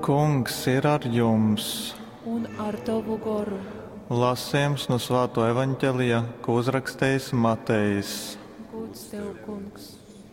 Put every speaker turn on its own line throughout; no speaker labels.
Kungs ir ar jums.
Un ar tavu garu.
Lasījums no Svētā evaņģēlija, ko uzrakstījis Matejs.
Gods tev, Kungs.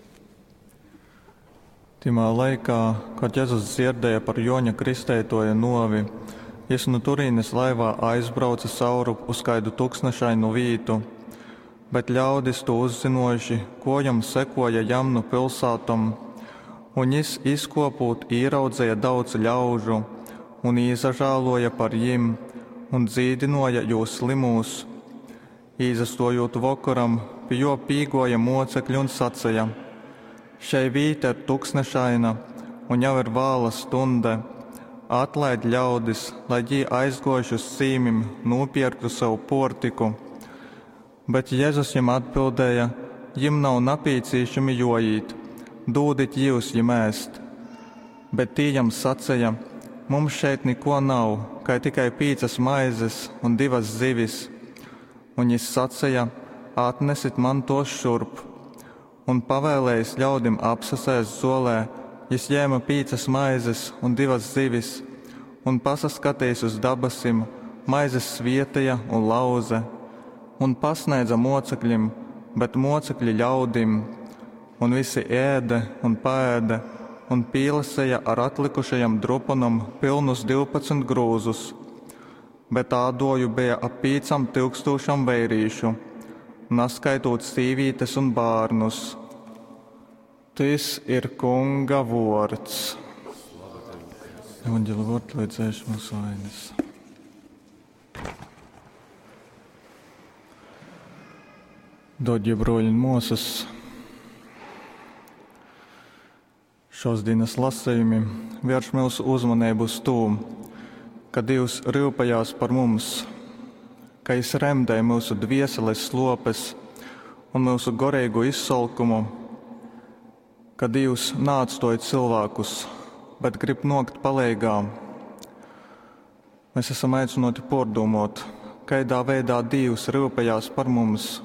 Timā laikā, kad Jēzus dzirdēja par Joņa Kristētoja novi, viņš no Turīnes laivā aizbrauca cauri uz kādu tūkstnešainu vītu, bet ļaudis to uzzinojuši, ko jam sekoja jam no pilsātam, un viņš izkopūt ieraudzēja daudz ļaužu un īzažāloja par jim un dzīdinoja jūs slimūs. Īzastojot vakaram, pie jo pīgoja mocekļi un sacīja: šai vīte ir tūkstnešaina un jau ir vāla stunda. Atlaid ļaudis, lai jī aizgojuši uz cīmim nopirktu savu portiku. Bet Jēzus jiem atbildēja: jim nav napīcīšami jojīt, dūdit jūs jim ēst. Bet tī jam sacīja: mums šeit neko nav, kā tikai 5 maizes un 2 zivis. Un viņš sacīja: atnesit man tos šurp. Un pavēlējis ļaudim apsasēst zolē, viņš ņēma 5 maizes un 2 zivis, un pasaskatījis uz dabasim, maizes svietēja un lauze, un pasniedza mocekļiem, bet mocekļi ļaudim, un visi ēda un paēda, un pīlasēja ar atlikušajam drupanam pilnus 12 grūzus, bet ādoju bija ap 5000 veirīšu, naskaitot sīvītes un bārnus. Tas ir Kunga vārds. Evaņģēlija vārds lai dzēš mūsu vainas. Dodie broļi un mūsas, šodienas lasījumi vērš mūsu uzmanību uz to, ka Dievs rūpējās par mums, ka Viņš remdēja mūsu dvieseles slopes un mūsu garīgo izsalkumu, ka Dievs neatstāja cilvēkus, bet grib nākt palīgā. Mēs esam aicināti pārdomāt, kādā veidā Dievs rūpējās par mums.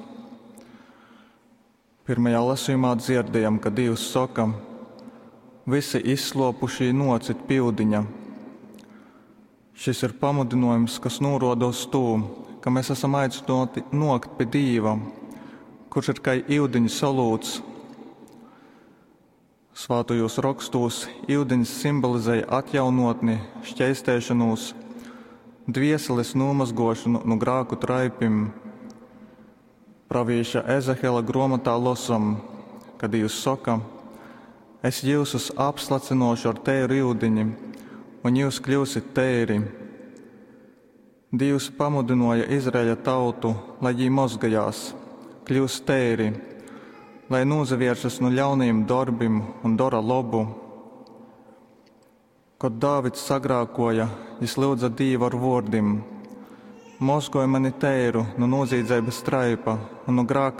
Pirmajā lasījumā dzirdējām, ka Dievs saka: visi izslopušie nocit pildiņa. Šis ir pamudinājums, kas norāda uz to, ka mēs esam aicināti nākt pie Dieva, kurš ir kā ildiņa salūts. Svētajos rakstos ildiņas simbolizēja atjaunotni, šķēstēšanos, dvieseles nomazgošanu no grēku traipim. Pravieša Ezehela grāmatā lasām, kad Dievs saka: es jūs apslacinošu ar tēru ildiņu, un jūs kļūsit tēri. Dievs pamudināja Izraēļa tautu, lai jī mazgājās, kļūst tēri, lai nozavēršas no ļaunajiem darbiem un dara labu. Kad Dāvids sagrākoja, viņš lūdza Dievu ar vārdiem: mazgoja mani tēru no noziedzības traipa un no grēka